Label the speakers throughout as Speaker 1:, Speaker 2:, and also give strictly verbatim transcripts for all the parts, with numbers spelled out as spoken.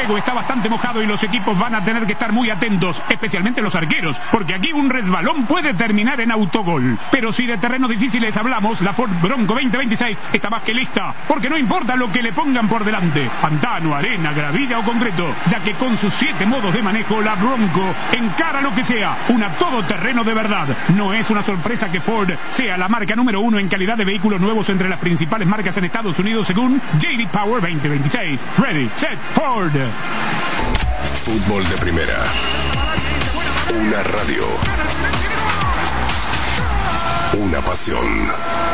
Speaker 1: juego está bastante mojado y los equipos van a tener que estar muy atentos, especialmente los arqueros, porque aquí un resbalón puede terminar en autogol. Pero si de terrenos difíciles hablamos, la Ford Bronco veinte veintiséis está más que lista, porque no importa lo que le pongan por delante, pantano, arena, gravilla o concreto, ya que con sus siete modos de manejo, la Bronco encara lo que sea, una todoterreno de verdad. No es una sorpresa que Ford sea la marca número uno en calidad de vehículos nuevos entre las principales marcas en Estados Unidos según J D Power veinte veintiséis. Ready, set, Ford.
Speaker 2: Fútbol de primera. Una radio. Una pasión.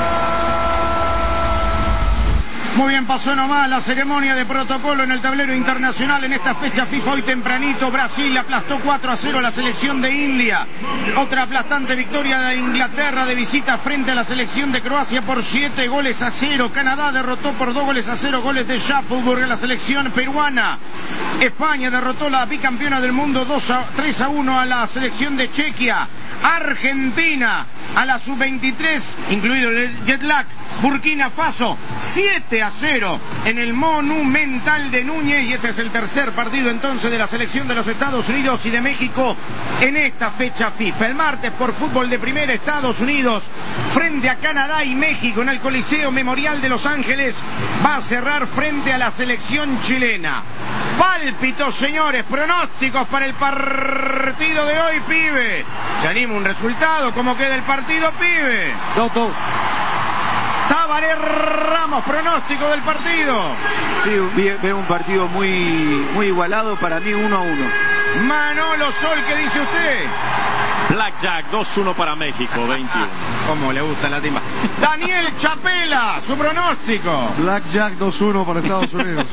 Speaker 3: Muy bien, pasó nomás la ceremonia de protocolo en el tablero internacional en esta fecha FIFA. Hoy tempranito Brasil aplastó cuatro a cero a la selección de India. Otra aplastante victoria de Inglaterra de visita frente a la selección de Croacia por siete goles a cero. Canadá derrotó por dos goles a cero, goles de Shuffleburg a la selección peruana. España derrotó la bicampeona del mundo tres a uno a la selección de Chequia. Argentina a la sub veintitrés, incluido el jet lag. Burkina Faso siete a cero en el Monumental de Núñez, y este es el tercer partido entonces de la selección de los Estados Unidos y de México en esta fecha FIFA. El martes por fútbol de primera, Estados Unidos frente a Canadá y México en el Coliseo Memorial de Los Ángeles va a cerrar frente a la selección chilena. Pálpitos, señores, pronósticos para el partido de hoy, pibe. ¿Se anima un resultado? ¿Cómo queda el partido, pibe?
Speaker 4: Dos, dos.
Speaker 3: Tabaré Ramos, pronóstico del partido.
Speaker 4: Sí, veo un partido muy, muy igualado, para mí uno a uno.
Speaker 3: Manolo Sol, ¿qué dice usted?
Speaker 5: Blackjack, dos uno para México, veintiuno.
Speaker 3: ¿Cómo le gusta la timba? Daniel Chapela, su pronóstico.
Speaker 6: Blackjack dos uno para Estados Unidos.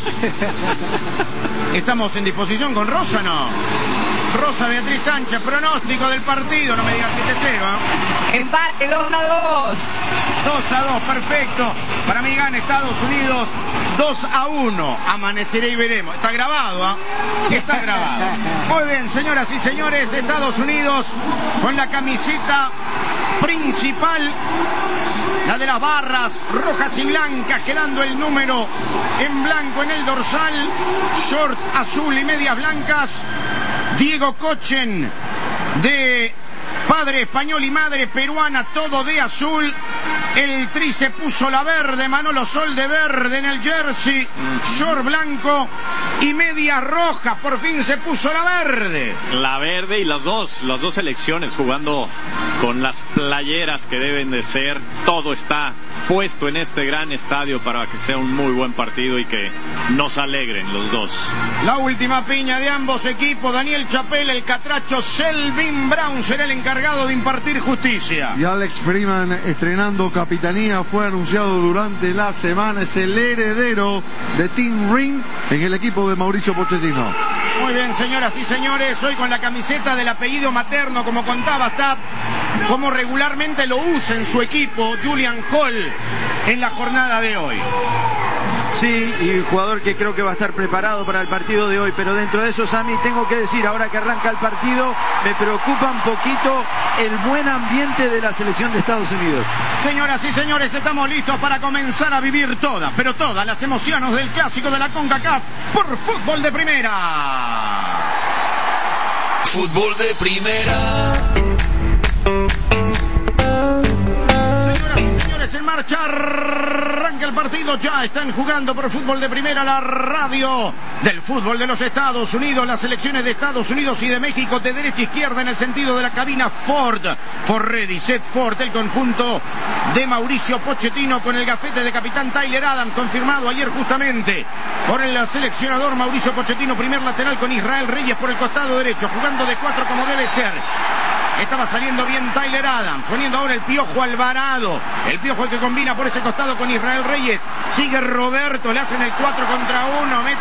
Speaker 3: ¿Estamos en disposición con Rosa, no? Rosa Beatriz Sánchez, pronóstico del partido, no me digas siete cero, ¿eh?
Speaker 7: Empate dos a dos.
Speaker 3: dos a dos, perfecto. Para mí gana Estados Unidos dos a uno. Amaneceré y veremos. Está grabado, ¿ah? ¿eh? Está grabado. Muy bien, señoras y señores, Estados Unidos con la camiseta principal, la de las barras rojas y blancas, quedando el número en blanco en el dorsal, short azul y medias blancas. Diego Cochen, de padre español y madre peruana, todo de azul. El tri se puso la verde, Manolo Sol de verde en el jersey, short blanco y medias rojas. Por fin se puso la verde.
Speaker 5: La verde y las dos, las dos selecciones jugando con las playeras que deben de ser. Todo está puesto en este gran estadio para que sea un muy buen partido y que nos alegren los dos.
Speaker 3: La última piña de ambos equipos. Daniel Chapela, el catracho. Selvin Brown será el encargado de impartir justicia.
Speaker 6: Y Alex Freeman, estrenando capitanía, fue anunciado durante la semana. Es el heredero de Tim Ring en el equipo de Mauricio Pochettino.
Speaker 3: Muy bien, señoras y señores, hoy con la camiseta del apellido materno, como contaba Stab, como regularmente lo usa en su equipo Julian Hall en la jornada de hoy.
Speaker 4: Sí, y un jugador que creo que va a estar preparado para el partido de hoy, pero dentro de eso, Sammy, tengo que decir, ahora que arranca el partido, me preocupa un poquito el buen ambiente de la selección de Estados Unidos.
Speaker 3: Señoras y señores, estamos listos para comenzar a vivir todas, pero todas las emociones del clásico de la CONCACAF por fútbol de primera.
Speaker 2: Fútbol de primera.
Speaker 3: En marcha, arranca el partido, ya están jugando por fútbol de primera, la radio del fútbol de los Estados Unidos, las selecciones de Estados Unidos y de México, de derecha a izquierda en el sentido de la cabina. Ford, for ready, set Ford, el conjunto de Mauricio Pochettino con el gafete de capitán Tyler Adams, confirmado ayer justamente por el seleccionador Mauricio Pochettino, primer lateral con Israel Reyes por el costado derecho, jugando de cuatro como debe ser. Estaba saliendo bien Tyler Adams, poniendo ahora el Piojo Alvarado, el Piojo el que combina por ese costado con Israel Reyes. Sigue Roberto, le hacen el cuatro contra uno, mete